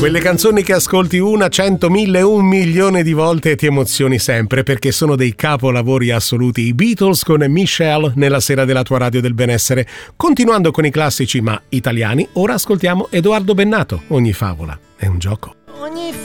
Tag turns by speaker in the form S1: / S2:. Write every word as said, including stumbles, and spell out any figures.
S1: Quelle canzoni che ascolti una, cento, mille, un milione di volte e ti emozioni sempre perché sono dei capolavori assoluti. I Beatles con Michelle nella sera della tua radio del benessere. Continuando con i classici ma italiani, ora ascoltiamo Edoardo Bennato. Ogni favola è un gioco.
S2: Ogni